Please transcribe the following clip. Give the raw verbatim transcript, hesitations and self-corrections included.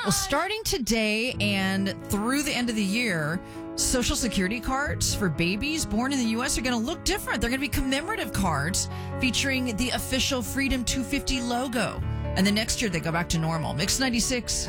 Well, starting today and through the end of the year, Social Security cards for babies born in the U S are going to look different. They're going to be commemorative cards featuring the official Freedom two fifty logo. And the next year they go back to normal. Mix ninety-six.